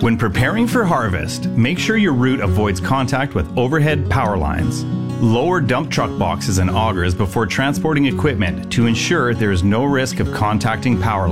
When preparing for harvest, make sure your route avoids contact with overhead power lines. Lower dump truck boxes and augers before transporting equipment to ensure there is no risk of contacting power lines.